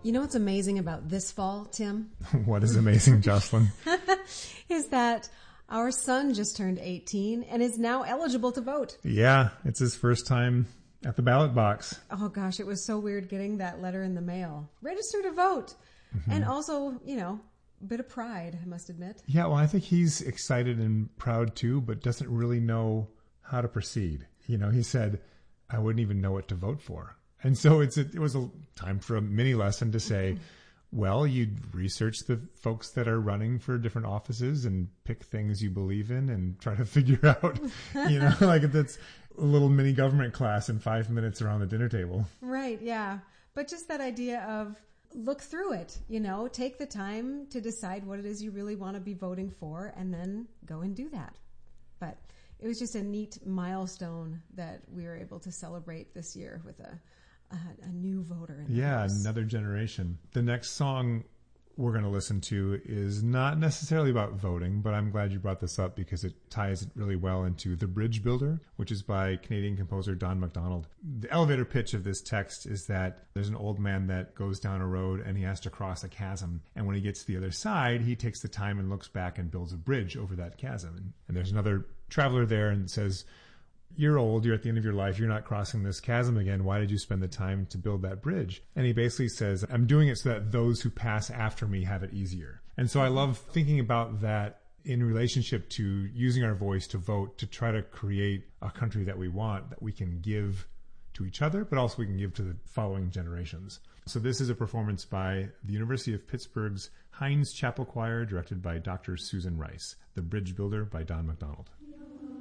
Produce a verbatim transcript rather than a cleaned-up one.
You know what's amazing about this fall, Tim? What is amazing, Jocelyn? Is that our son just turned eighteen and is now eligible to vote. Yeah, it's his first time at the ballot box. Oh gosh, it was so weird getting that letter in the mail. Register to vote. Mm-hmm. And also, you know, a bit of pride, I must admit. Yeah, well, I think he's excited and proud too, but doesn't really know how to proceed. You know, he said, I wouldn't even know what to vote for. And so it's a, it was a time for a mini lesson to say, mm-hmm. well, you'd research the folks that are running for different offices and pick things you believe in and try to figure out, you know, like that's a little mini government class in five minutes around the dinner table. Right, yeah. But just that idea of look through it, you know, take the time to decide what it is you really want to be voting for and then go and do that. But it was just a neat milestone that we were able to celebrate this year with a a, a new voter. In the yeah, house. Another generation. The next song we're going to listen to is not necessarily about voting, but I'm glad you brought this up because it ties really well into The Bridge Builder, which is by Canadian composer Don MacDonald. The elevator pitch of this text is that there's an old man that goes down a road and he has to cross a chasm. And when he gets to the other side, he takes the time and looks back and builds a bridge over that chasm. And, and there's another traveler there and says, you're old, you're at the end of your life, you're not crossing this chasm again. Why did you spend the time to build that bridge? And he basically says, I'm doing it so that those who pass after me have it easier. And so I love thinking about that in relationship to using our voice to vote, to try to create a country that we want, that we can give to each other, but also we can give to the following generations. So this is a performance by the University of Pittsburgh's Heinz Chapel Choir, directed by Doctor Susan Rice. The Bridge Builder by Don MacDonald.